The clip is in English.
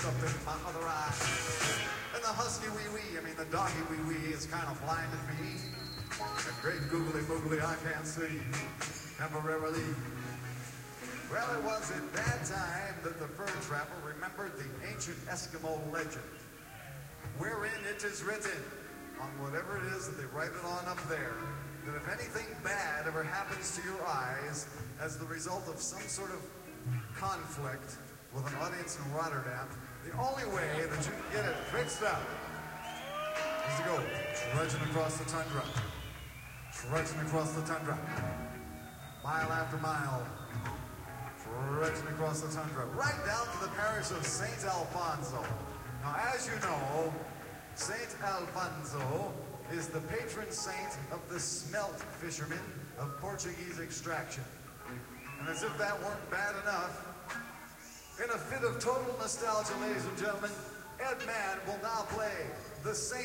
up in my other eye. And the husky wee-wee, I mean the doggy wee-wee is kind of blinded me. And great googly boogly I can't see temporarily. Well, it was at that time that the fur trapper remembered the ancient Eskimo legend, wherein it is written, on whatever it is that they write it on up there, that if anything bad ever happens to your eyes as the result of some sort of conflict with an audience in Rotterdam, the only way that you can get it fixed up is to go trudging across the tundra. Trudging across the tundra. Mile after mile. Trudging across the tundra. Right down to the parish of St. Alfonso. Now, as you know, St. Alfonso is the patron saint of the smelt fishermen of Portuguese extraction. And as if that weren't bad enough, in a fit of total nostalgia, ladies and gentlemen, Ed Mann will now play the St.